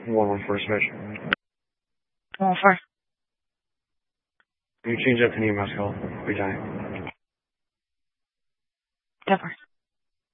114 switch. 114. You change up to EMS call. Free time. 10-4.